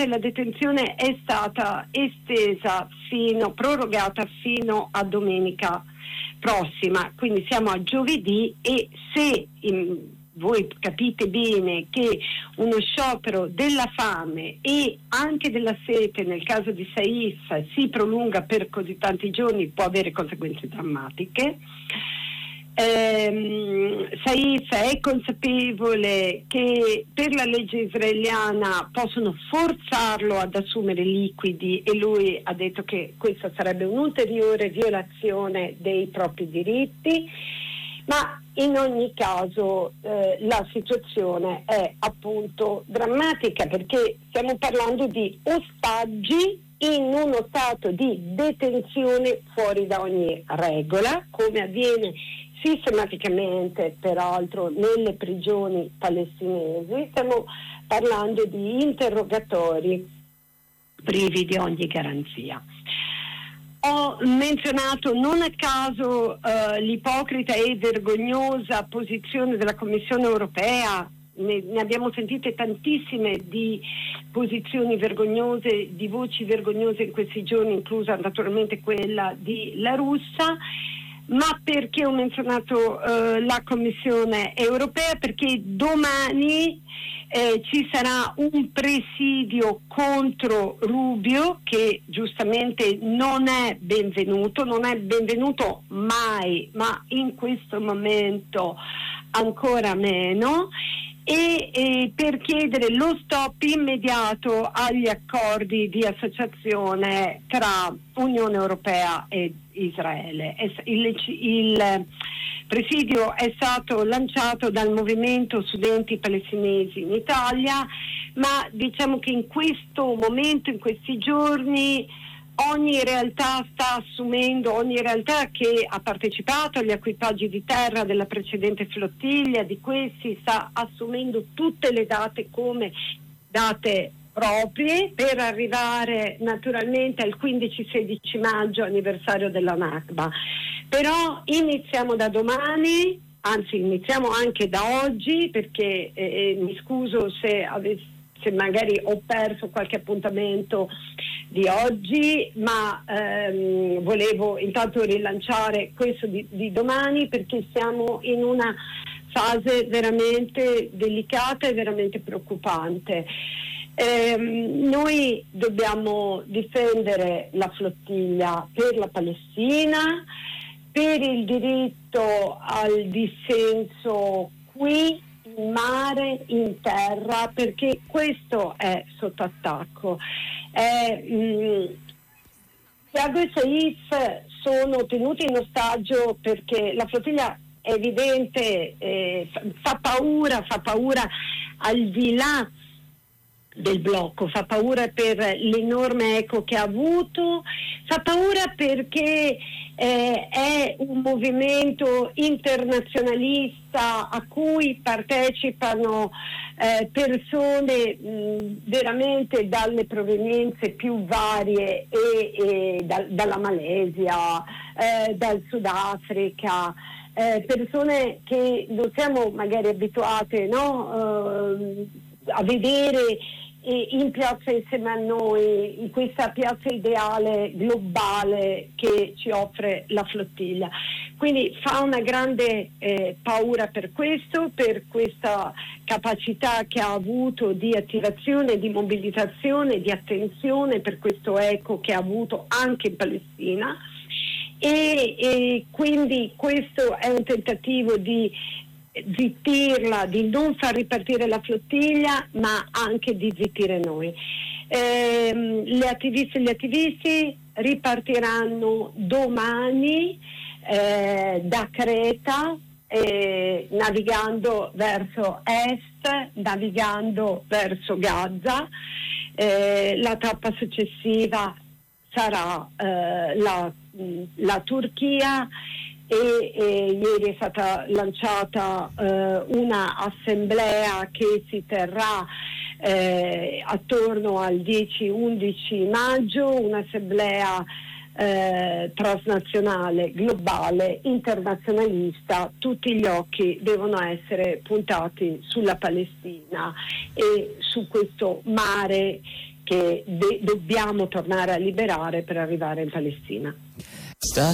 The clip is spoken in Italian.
la detenzione è stata prorogata fino a domenica prossima, quindi siamo a giovedì, e se voi capite bene che uno sciopero della fame e anche della sete nel caso di Saif si prolunga per così tanti giorni, può avere conseguenze drammatiche. Saif è consapevole che per la legge israeliana possono forzarlo ad assumere liquidi, e lui ha detto che questa sarebbe un'ulteriore violazione dei propri diritti, ma in ogni caso la situazione è appunto drammatica, perché stiamo parlando di ostaggi in uno stato di detenzione fuori da ogni regola, come avviene sistematicamente peraltro nelle prigioni palestinesi. Stiamo parlando di interrogatori privi di ogni garanzia. Ho menzionato non a caso l'ipocrita e vergognosa posizione della Commissione europea. Ne abbiamo sentite tantissime di posizioni vergognose, di voci vergognose in questi giorni, inclusa naturalmente quella di La Russa. Ma perché ho menzionato la Commissione europea? Perché domani ci sarà un presidio contro Rubio, che giustamente non è benvenuto mai, ma in questo momento ancora meno, e per chiedere lo stop immediato agli accordi di associazione tra Unione Europea e Israele. Il presidio è stato lanciato dal movimento studenti palestinesi in Italia, ma diciamo che in questo momento, in questi giorni, ogni realtà che ha partecipato agli equipaggi di terra della precedente flottiglia, di questi sta assumendo tutte le date come date proprie, per arrivare naturalmente al 15-16 maggio, anniversario della Nakba. Però iniziamo da domani, anzi iniziamo anche da oggi, perché mi scuso se magari ho perso qualche appuntamento di oggi, ma volevo intanto rilanciare questo di domani, perché siamo in una fase veramente delicata e veramente preoccupante. Noi dobbiamo difendere la flottiglia per la Palestina, per il diritto al dissenso qui in mare, in terra, perché questo è sotto attacco. Thiago e Saif sono tenuti in ostaggio perché la flottiglia, è evidente, fa paura al di là del blocco, fa paura per l'enorme eco che ha avuto, fa paura perché è un movimento internazionalista a cui partecipano persone veramente dalle provenienze più varie, dalla Malesia, dal Sudafrica, persone che non siamo magari abituate, a vedere in piazza insieme a noi, in questa piazza ideale globale che ci offre la flottiglia. Quindi fa una grande paura per questo, per questa capacità che ha avuto di attivazione, di mobilitazione, di attenzione, per questo eco che ha avuto anche in Palestina, e quindi questo è un tentativo di zittirla, di non far ripartire la flottiglia, ma anche di zittire noi. Le attiviste e gli attivisti ripartiranno domani da Creta, navigando verso est, navigando verso Gaza. La tappa successiva sarà la Turchia, e ieri è stata lanciata una assemblea che si terrà attorno al 10-11 maggio, un'assemblea transnazionale, globale, internazionalista. Tutti gli occhi devono essere puntati sulla Palestina e su questo mare che dobbiamo tornare a liberare per arrivare in Palestina.